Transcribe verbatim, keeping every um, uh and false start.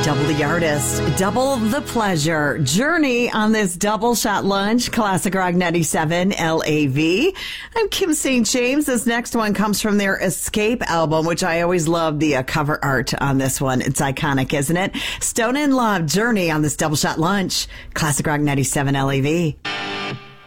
Double the artist, double the pleasure. Journey on this double shot lunch. Classic Rock ninety-seven L A V. I'm Kim Saint James. This next one comes from their Escape album, which I always love the uh, cover art on this one. It's iconic, isn't it? Stone in Love, Journey on this double shot lunch. Classic Rock ninety-seven L A V.